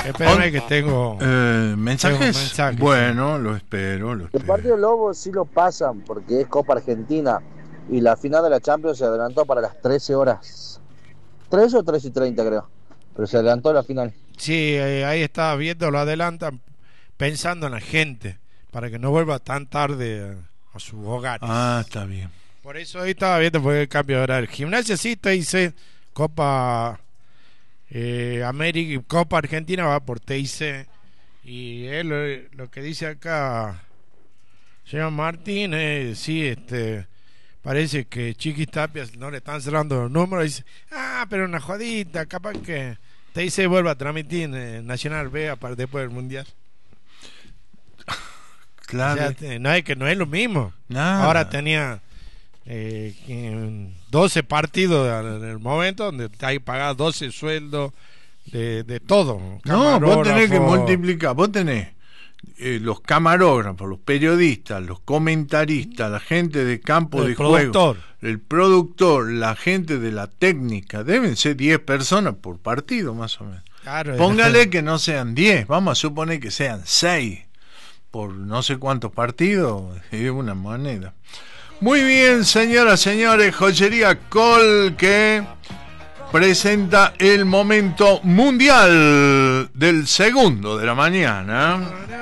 Espérame que tengo ¿mensajes? tengo mensajes. Bueno, lo espero. El partido Lobo sí lo pasan porque es Copa Argentina y la final de la Champions se adelantó para las 13 horas. 3 o 3:30 creo, pero se adelantó la final. Sí, ahí estaba viendo, lo adelantan pensando en la gente, para que no vuelva tan tarde a sus hogares. Ah, está bien. Por eso ahí estaba viendo porque el cambio de horario. Gimnasia sí, te dice Copa América y Copa Argentina va por TIC. Y él lo que dice acá, señor Martín, sí, parece que Chiquis Tapias no le están cerrando los números. Dice, pero una jodita, capaz que TIC vuelva a transmitir Nacional B después del Mundial. Claro. O sea, no es lo mismo. Nada. Ahora tenía 12 partidos en el momento donde hay que pagar 12 sueldos de todo. No, vos tenés que multiplicar. Vos tenés los camarógrafos, los periodistas, los comentaristas, la gente de campo de juego, el productor, la gente de la técnica. Deben ser 10 personas por partido, más o menos. Claro, póngale que no sean 10, vamos a suponer que sean 6 por no sé cuántos partidos, es una moneda. Muy bien, señoras, señores, Joyería Col que presenta el momento mundial del segundo de la mañana.